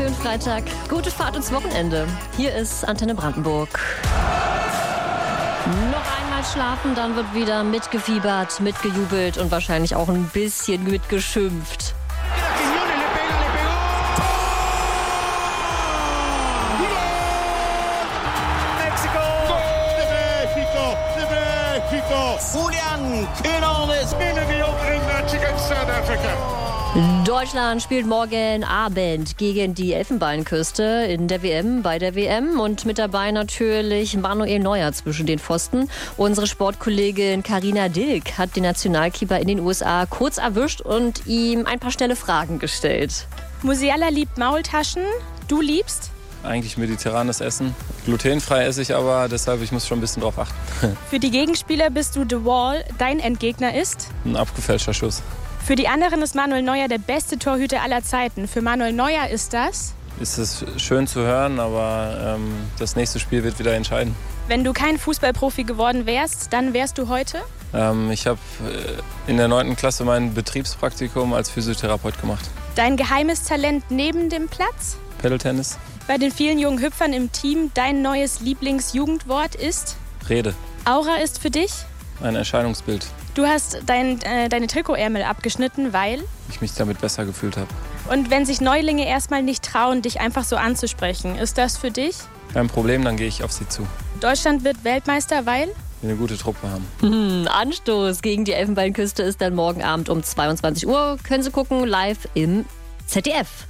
schönen Freitag. Gute Fahrt ins Wochenende. Hier ist Antenne Brandenburg. Noch einmal schlafen, dann wird wieder mitgefiebert, mitgejubelt und wahrscheinlich auch ein bisschen mitgeschimpft. Julian Quinones in the opening match against South Africa. Deutschland spielt morgen Abend gegen die Elfenbeinküste in der WM, bei der WM. Und mit dabei natürlich Manuel Neuer zwischen den Pfosten. Unsere Sportkollegin Carina Dilk hat den Nationalkeeper in den USA kurz erwischt und ihm ein paar schnelle Fragen gestellt. Musiala liebt Maultaschen. Du liebst? Eigentlich mediterranes Essen. Glutenfrei esse ich aber, deshalb ich muss schon ein bisschen drauf achten. Für die Gegenspieler bist du The Wall. Dein Endgegner ist? Ein abgefälschter Schuss. Für die anderen ist Manuel Neuer der beste Torhüter aller Zeiten. Für Manuel Neuer ist das? Ist es schön zu hören, aber das nächste Spiel wird wieder entscheiden. Wenn du kein Fußballprofi geworden wärst, dann wärst du heute? Ich habe in der 9. Klasse mein Betriebspraktikum als Physiotherapeut gemacht. Dein geheimes Talent neben dem Platz? Pedaltennis. Bei den vielen jungen Hüpfern im Team, dein neues Lieblingsjugendwort ist? Rede. Aura ist für dich? Ein Erscheinungsbild. Du hast deine Trikotärmel abgeschnitten, weil? Ich mich damit besser gefühlt habe. Und wenn sich Neulinge erstmal nicht trauen, dich einfach so anzusprechen, ist das für dich? Kein Problem, dann gehe ich auf sie zu. Deutschland wird Weltmeister, weil? Wir eine gute Truppe haben. Anstoß gegen die Elfenbeinküste ist dann morgen Abend um 22 Uhr. Können Sie gucken, live im ZDF.